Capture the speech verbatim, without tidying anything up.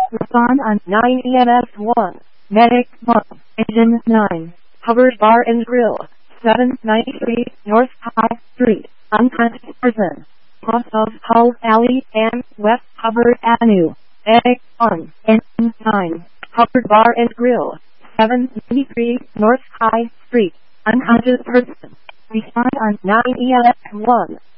Respond on nine E M S one. Medic one. Engine nine. Hubbard Bar and Grill. seven ninety-three North High Street. Unconscious person. Cross of Hull Alley and West Hubbard Avenue. Medic one. Engine nine. Hubbard Bar and Grill. seven ninety-three North High Street. Unconscious person. Respond on nine E M S one.